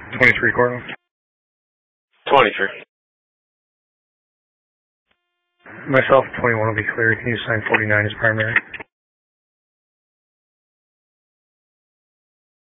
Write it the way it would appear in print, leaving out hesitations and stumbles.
23 Cortland. 23. Myself, 21 will be clear. Can you sign 49 as primary?